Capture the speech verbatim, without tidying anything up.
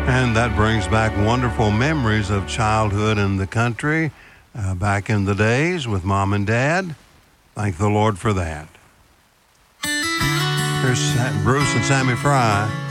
And that brings back wonderful memories of childhood in the country, uh, back in the days with Mom and Dad. Thank the Lord for that. Here's Bruce and Sammy Fry.